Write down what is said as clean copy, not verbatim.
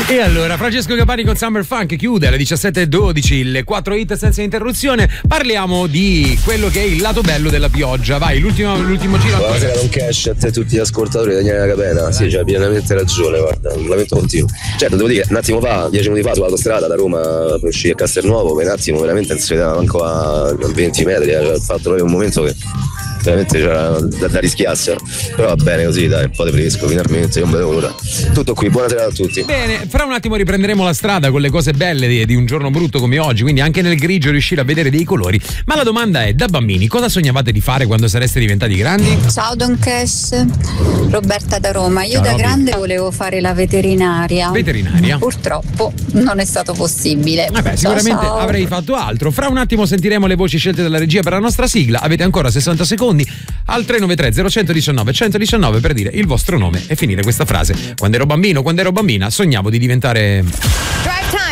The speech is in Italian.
E allora, Francesco Gabani con Summer Funk chiude alle 17:12 le 4 hit senza interruzione. Parliamo di quello che è il lato bello della pioggia. Vai, l'ultimo giro. Buonasera Don Cash, a te e tutti gli ascoltatori di Daniele Capena. Sì, c'hai pienamente ragione, guarda, un lamento continuo. Certo, devo dire, un attimo fa, 10 minuti fa sull'autostrada da Roma per uscire a Castelnuovo, per un attimo veramente non si vedeva manco a 20 metri, ha fatto proprio un momento che veramente c'era da rischiarsi, però va bene così, dai, un po' di fresco finalmente, non vedo l'ora. Tutto qui, buonasera a tutti. Bene, fra un attimo riprenderemo la strada con le cose belle di un giorno brutto come oggi, quindi anche nel grigio riuscire a vedere dei colori. Ma la domanda è, da bambini cosa sognavate di fare quando sareste diventati grandi? Ciao Don Cash, Roberta da Roma. Io Ciao, da Robby. grande volevo fare la veterinaria. Veterinaria? Purtroppo non è stato possibile. Vabbè, Ciao, sicuramente ciao. avrei fatto altro. Fra un attimo sentiremo le voci scelte dalla regia per la nostra sigla. Avete ancora 60 secondi al 393 0119 119 per dire il vostro nome e finire questa frase. Quando ero bambino, quando ero bambina, sognavo di diventare...